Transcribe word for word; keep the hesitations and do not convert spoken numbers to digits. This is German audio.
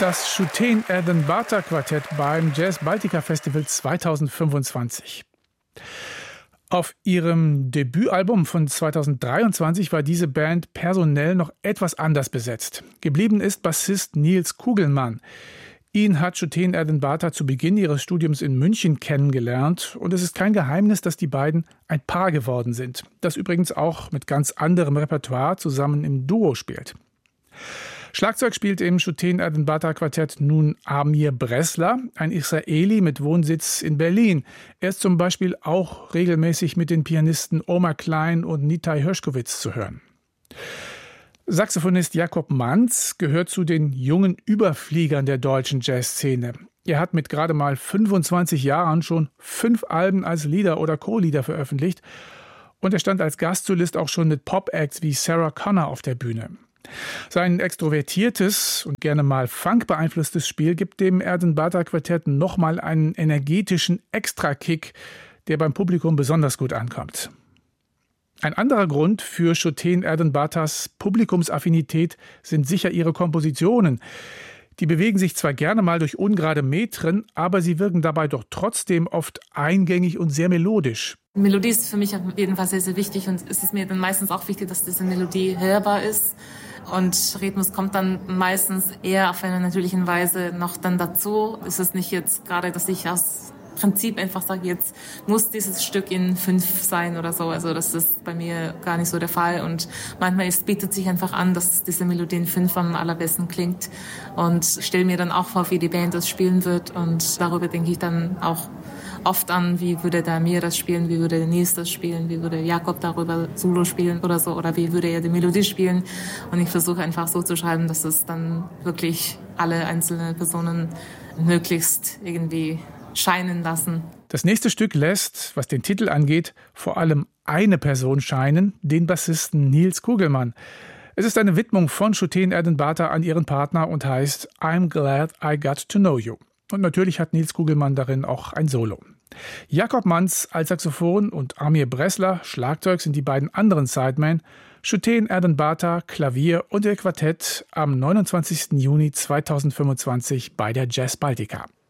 Das Schuhten Erdem Bata Quartett beim Jazz Baltica Festival zweitausendfünfundzwanzig. Auf ihrem Debütalbum von zweitausenddreiundzwanzig war diese Band personell noch etwas anders besetzt. Geblieben ist Bassist Nils Kugelmann. Ihn hat Schuhten Erdem Bata zu Beginn ihres Studiums in München kennengelernt. Und es ist kein Geheimnis, dass die beiden ein Paar geworden sind. Das übrigens auch mit ganz anderem Repertoire zusammen im Duo spielt. Schlagzeug spielt im Schuhten Erdem Bata Quartett nun Amir Bressler, ein Israeli mit Wohnsitz in Berlin. Er ist zum Beispiel auch regelmäßig mit den Pianisten Omar Klein und Nitai Hershkovitz zu hören. Saxophonist Jakob Manz gehört zu den jungen Überfliegern der deutschen Jazzszene. Er hat mit gerade mal fünfundzwanzig Jahren schon fünf Alben als Leader oder Co-Leader veröffentlicht und er stand als Gastsolist auch schon mit Pop-Acts wie Sarah Connor auf der Bühne. Sein extrovertiertes und gerne mal Funk-beeinflusstes Spiel gibt dem Erdem Bata Quartett nochmal einen energetischen Extrakick, der beim Publikum besonders gut ankommt. Ein anderer Grund für Schuhten Erdem Batas Publikumsaffinität sind sicher ihre Kompositionen. Die bewegen sich zwar gerne mal durch ungerade Metren, aber sie wirken dabei doch trotzdem oft eingängig und sehr melodisch. Melodie ist für mich auf jeden Fall sehr, sehr wichtig und es ist mir dann meistens auch wichtig, dass diese Melodie hörbar ist. Und Rhythmus kommt dann meistens eher auf eine natürliche Weise noch dann dazu. Es ist nicht jetzt gerade, dass ich aus Prinzip einfach sage, jetzt muss dieses Stück in fünf sein oder so. Also das ist bei mir gar nicht so der Fall. Und manchmal es bietet sich einfach an, dass diese Melodie in fünf am allerbesten klingt. Und stelle mir dann auch vor, wie die Band das spielen wird. Und darüber denke ich dann auch oft an, wie würde der Amir das spielen, wie würde der Nils das spielen, wie würde Jakob darüber Solo spielen oder so, oder wie würde er die Melodie spielen. Und ich versuche einfach so zu schreiben, dass es dann wirklich alle einzelnen Personen möglichst irgendwie scheinen lassen. Das nächste Stück lässt, was den Titel angeht, vor allem eine Person scheinen, den Bassisten Nils Kugelmann. Es ist eine Widmung von Schuhten Erdem Bata an ihren Partner und heißt I'm glad I got to know you. Und natürlich hat Nils Kugelmann darin auch ein Solo. Jakob Manz als Saxophon und Amir Bressler Schlagzeug sind die beiden anderen Sidemen. Schuhten Erdem Bata Klavier und ihr Quartett am neunundzwanzigsten Juni zweitausendfünfundzwanzig bei der Jazz Baltica.